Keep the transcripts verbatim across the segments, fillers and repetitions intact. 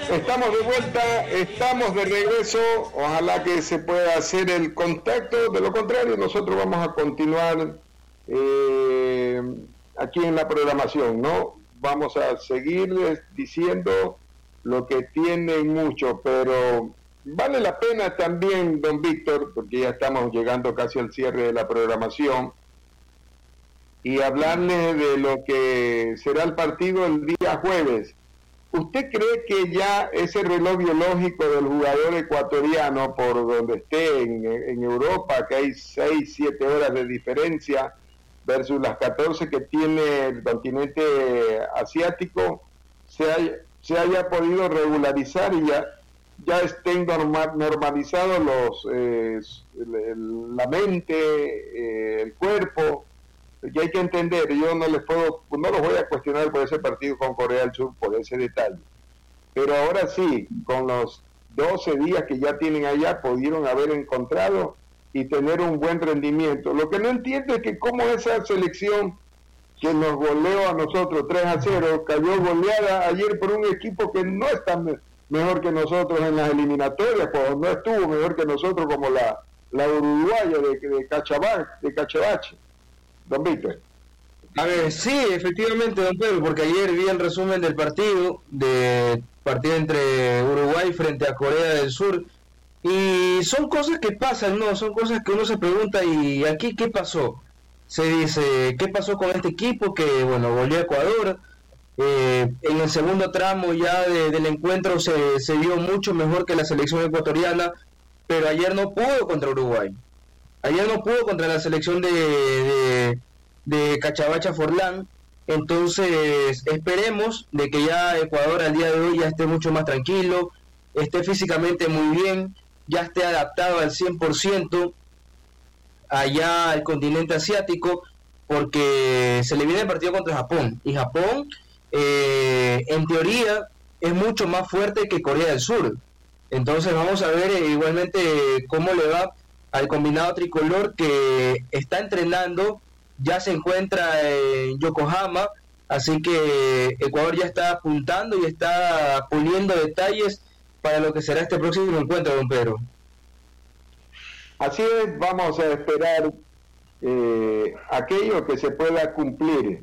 Estamos de vuelta, estamos de regreso, ojalá que se pueda hacer el contacto, de lo contrario nosotros vamos a continuar eh, aquí en la programación, ¿no? Vamos a seguir diciendo lo que tienen mucho, pero vale la pena también, don Víctor, porque ya estamos llegando casi al cierre de la programación, y hablarle de lo que será el partido el día jueves. ¿Usted cree que ya ese reloj biológico del jugador ecuatoriano, por donde esté en, en Europa, que hay seis, siete horas de diferencia, versus las catorce que tiene el continente asiático, se haya, se haya podido regularizar y ya, ya estén normal, normalizados los, eh, el, el, la mente, eh, el cuerpo? Y hay que entender, yo no les puedo, no los voy a cuestionar por ese partido con Corea del Sur, por ese detalle, pero ahora sí, con los doce días que ya tienen allá, pudieron haber encontrado y tener un buen rendimiento. Lo que no entiendo es que cómo esa selección que nos goleó a nosotros tres a cero, cayó goleada ayer por un equipo que no está me- mejor que nosotros en las eliminatorias, pues no estuvo mejor que nosotros, como la, la uruguaya de, de Cachabá, de Cachabache. Don Víctor. A ver, sí, efectivamente, don Pedro, porque ayer vi el resumen del partido, de partido entre Uruguay frente a Corea del Sur, y son cosas que pasan, ¿no? Son cosas que uno se pregunta, ¿y aquí qué pasó? Se dice, ¿qué pasó con este equipo que, bueno, goleó a Ecuador? Eh, en el segundo tramo ya de, del encuentro se, se vio mucho mejor que la selección ecuatoriana, pero ayer no pudo contra Uruguay. Ayer no pudo contra la selección de, de, de Cachabacha Forlán. Entonces esperemos de que ya Ecuador al día de hoy ya esté mucho más tranquilo, esté físicamente muy bien, ya esté adaptado al cien por ciento allá al continente asiático, porque se le viene el partido contra Japón, y Japón eh, en teoría es mucho más fuerte que Corea del Sur. Entonces vamos a ver eh, igualmente cómo le va al combinado tricolor, que está entrenando, ya se encuentra en Yokohama, así que Ecuador ya está apuntando y está puliendo detalles para lo que será este próximo encuentro, don Pedro. Así es, vamos a esperar eh, aquello que se pueda cumplir,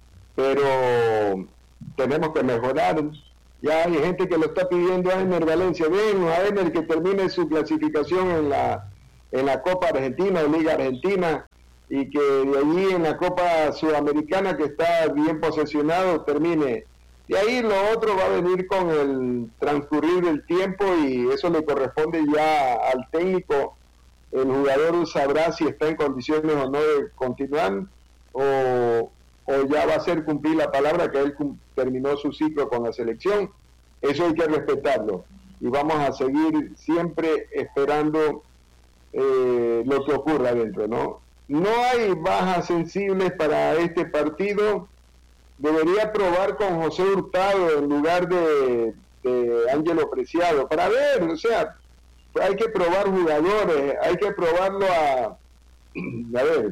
pero tenemos que mejorar. Ya hay gente que lo está pidiendo a Ener Valencia, ven a Ener que termine su clasificación en la en la Copa Argentina o Liga Argentina, y que de allí en la Copa Sudamericana, que está bien posesionado, termine. Y ahí lo otro va a venir con el transcurrir del tiempo, y eso le corresponde ya al técnico. El jugador sabrá si está en condiciones o no de continuar, o, o ya va a ser cumplir la palabra que él cum- terminó su ciclo con la selección. Eso hay que respetarlo, y vamos a seguir siempre esperando Eh, lo que ocurra adentro, ¿no? No hay bajas sensibles para este partido. Debería probar con José Hurtado en lugar de, de Ángelo Preciado, para ver, o sea, hay que probar jugadores, hay que probarlo a, a ver,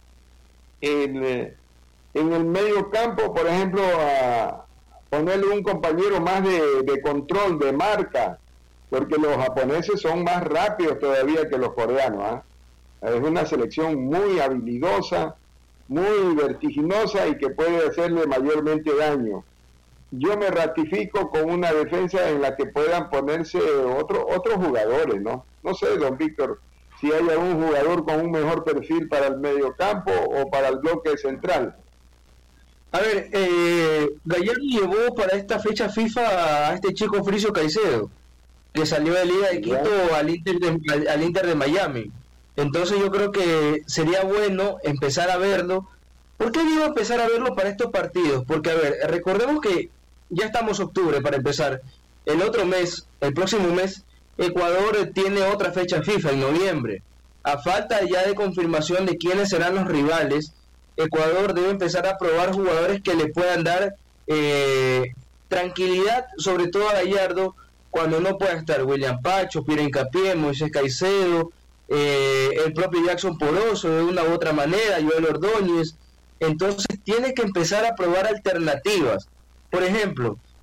en, en el medio campo, por ejemplo, a ponerle un compañero más de, de control, de marca, porque los japoneses son más rápidos todavía que los coreanos, ¿eh? Es una selección muy habilidosa, muy vertiginosa, y que puede hacerle mayormente daño. Yo me ratifico con una defensa en la que puedan ponerse otro, otros jugadores, ¿no? No sé, don Víctor, si hay algún jugador con un mejor perfil para el mediocampo o para el bloque central. A ver, eh, Gallardo llevó para esta fecha FIFA a este chico Fricio Caicedo, que salió de Liga de Quito al Inter de, al, al Inter de Miami. Entonces yo creo que sería bueno empezar a verlo. ¿Por qué digo empezar a verlo para estos partidos? Porque, a ver, recordemos que ya estamos octubre para empezar. El otro mes, el próximo mes, Ecuador tiene otra fecha FIFA en noviembre. A falta ya de confirmación de quiénes serán los rivales, Ecuador debe empezar a probar jugadores que le puedan dar eh, tranquilidad, sobre todo a Gallardo, cuando no pueda estar William Pacho, Piero Hincapié, Moisés Caicedo, eh, el propio Jackson Poroso de una u otra manera, Joel Ordóñez. Entonces tiene que empezar a probar alternativas. Por ejemplo,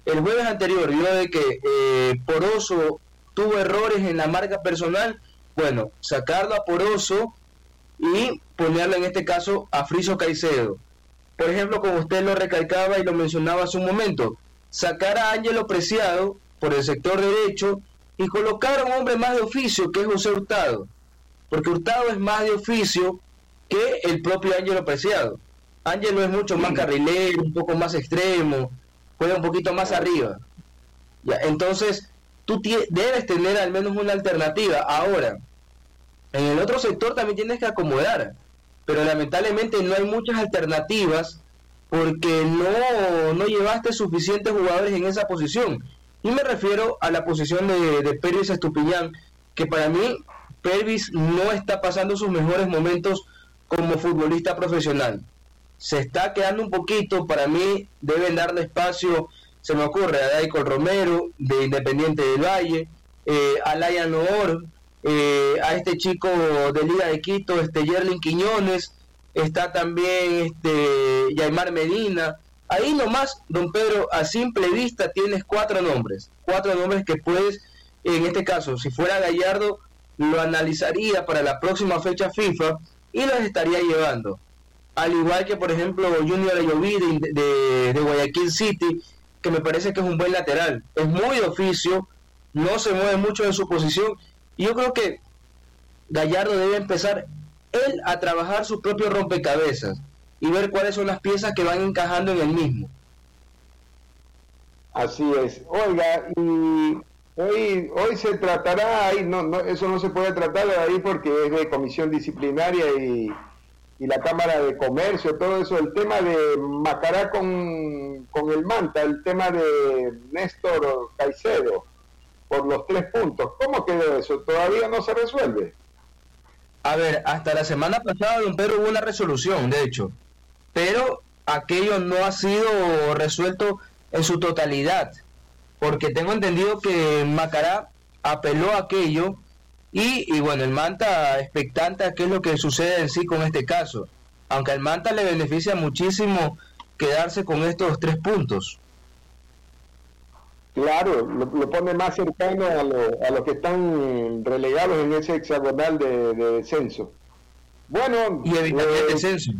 el jueves anterior vio de que eh, Poroso tuvo errores en la marca personal, bueno, sacarlo a Poroso y ponerlo en este caso a Friso Caicedo. Por ejemplo, como usted lo recalcaba y lo mencionaba hace un momento, sacar a Ángelo Preciado por el sector derecho y colocar a un hombre más de oficio, que es José Hurtado, porque Hurtado es más de oficio que el propio Ángelo Preciado. Ángelo es mucho más carrilero, un poco más extremo, juega un poquito más arriba. Ya, entonces, tú debes tener al menos una alternativa. Ahora, en el otro sector también tienes que acomodar, pero lamentablemente no hay muchas alternativas porque no, no llevaste suficientes jugadores en esa posición. Y me refiero a la posición de, de Pervis Estupiñán, que para mí Pervis no está pasando sus mejores momentos como futbolista profesional. Se está quedando un poquito, para mí deben darle espacio, se me ocurre, a Daicol Romero, de Independiente del Valle, eh, a Layan Noor, eh, a este chico de Liga de Quito, este Yerlin Quiñones, está también este Yaimar Medina. Ahí nomás, don Pedro, a simple vista tienes cuatro nombres, cuatro nombres que puedes, en este caso, si fuera Gallardo, lo analizaría para la próxima fecha FIFA y los estaría llevando. Al igual que, por ejemplo, Junior Ayoví de, de, de Guayaquil City, que me parece que es un buen lateral. Es muy de oficio, no se mueve mucho en su posición, y yo creo que Gallardo debe empezar él a trabajar su propio rompecabezas y ver cuáles son las piezas que van encajando en el mismo. Así es. Oiga, y hoy hoy se tratará ahí, no, no, eso no se puede tratar ahí porque es de comisión disciplinaria y, y la Cámara de Comercio, todo eso, el tema de Macará con, con el Manta, el tema de Néstor Caicedo, por los tres puntos. ¿Cómo quedó eso? ¿Todavía no se resuelve? A ver, hasta la semana pasada, don Pedro, hubo una resolución, de hecho, pero aquello no ha sido resuelto en su totalidad, porque tengo entendido que Macará apeló a aquello y, y bueno, el Manta expectante a qué es lo que sucede en sí con este caso, aunque al Manta le beneficia muchísimo quedarse con estos tres puntos. Claro, lo, lo pone más cercano a, lo, a los que están relegados en ese hexagonal de, de descenso. Bueno, y evitar eh, el descenso.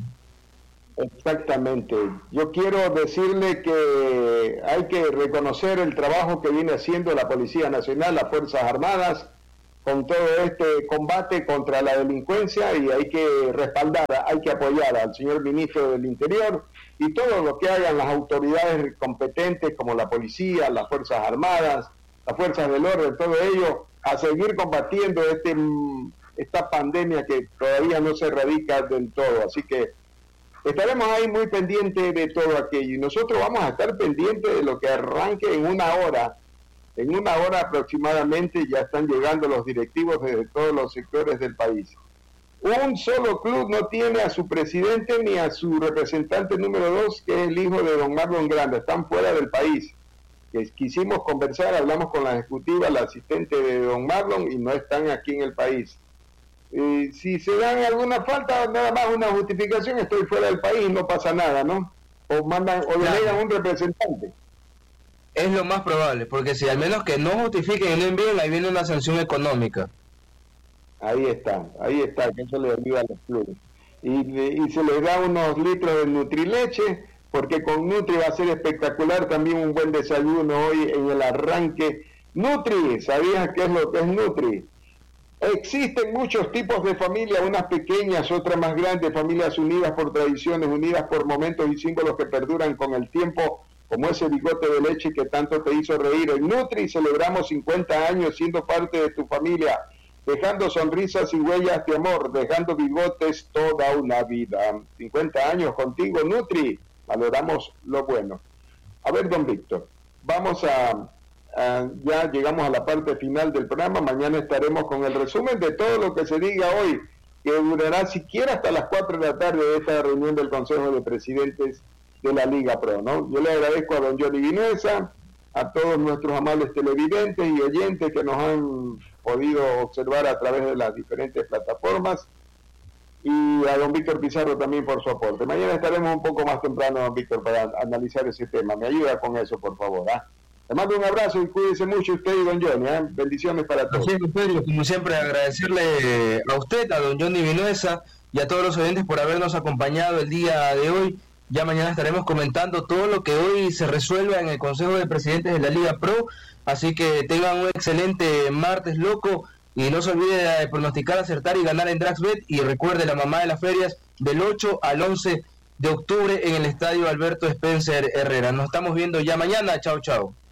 Exactamente. Yo quiero decirle que hay que reconocer el trabajo que viene haciendo la Policía Nacional, las Fuerzas Armadas, con todo este combate contra la delincuencia, y hay que respaldar, hay que apoyar al señor Ministro del Interior y todo lo que hagan las autoridades competentes como la policía, las Fuerzas Armadas, las Fuerzas del Orden, todo ello, a seguir combatiendo este esta pandemia que todavía no se erradica del todo. Así que estaremos ahí muy pendientes de todo aquello, y nosotros vamos a estar pendientes de lo que arranque en una hora. En una hora aproximadamente ya están llegando los directivos desde todos los sectores del país. Un solo club no tiene a su presidente ni a su representante número dos, que es el hijo de don Marlon Granda. Están fuera del país. Quisimos conversar, hablamos con la ejecutiva, la asistente de don Marlon, y no están aquí en el país. Eh, si se dan alguna falta, nada más una justificación, estoy fuera del país, no pasa nada, ¿no? O mandan o delegan un representante. Es lo más probable, porque si al menos que no justifiquen y no envíen, ahí viene una sanción económica. Ahí está, ahí está, que eso le ayuda a los clubes. Y, y se les da unos litros de Nutrileche, porque con Nutri va a ser espectacular también un buen desayuno hoy en el arranque. Nutri, ¿sabías qué es lo que es Nutri? Existen muchos tipos de familias, unas pequeñas, otras más grandes, familias unidas por tradiciones, unidas por momentos y símbolos que perduran con el tiempo, como ese bigote de leche que tanto te hizo reír. En Nutri celebramos cincuenta años siendo parte de tu familia, dejando sonrisas y huellas de amor, dejando bigotes toda una vida. cincuenta años contigo, Nutri, valoramos lo bueno. A ver, don Víctor, vamos a, a... ya llegamos a la parte final del programa. Mañana estaremos con el resumen de todo lo que se diga hoy, que durará siquiera hasta las cuatro de la tarde de esta reunión del Consejo de Presidentes de la Liga Pro, ¿no? Yo le agradezco a don Johnny Vinuesa, a todos nuestros amables televidentes y oyentes que nos han podido observar a través de las diferentes plataformas, y a don Víctor Pizarro también por su aporte. Mañana estaremos un poco más temprano, don Víctor, para analizar ese tema. Me ayuda con eso, por favor. ¿eh? Le mando un abrazo y cuídense mucho usted y don Johnny. ¿eh? Bendiciones para todos. Así es, Pedro, como siempre, agradecerle a usted, a don Johnny Vinuesa y a todos los oyentes por habernos acompañado el día de hoy. Ya mañana estaremos comentando todo lo que hoy se resuelva en el Consejo de Presidentes de la Liga Pro. Así que tengan un excelente martes loco y no se olvide de pronosticar, acertar y ganar en DraxBet. Y recuerde, la mamá de las ferias del ocho al once de octubre en el Estadio Alberto Spencer Herrera. Nos estamos viendo ya mañana. Chao, chao.